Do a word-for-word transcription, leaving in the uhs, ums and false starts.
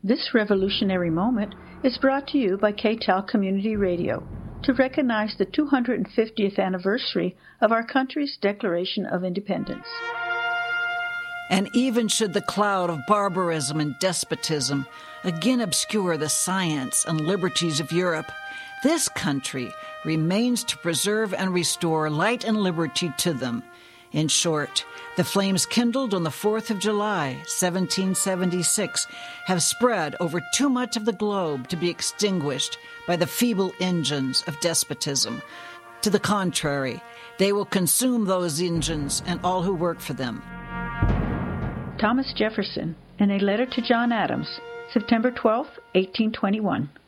This revolutionary moment is brought to you by K T E L Community Radio to recognize the two hundred fiftieth anniversary of our country's Declaration of Independence. And even should the cloud of barbarism and despotism again obscure the science and liberties of Europe, this country remains to preserve and restore light and liberty to them. In short, the flames kindled on the fourth of July, seventeen seventy-six, have spread over too much of the globe to be extinguished by the feeble engines of despotism. To the contrary, they will consume those engines and all who work for them. Thomas Jefferson, in a letter to John Adams, September twelfth, eighteen twenty-one.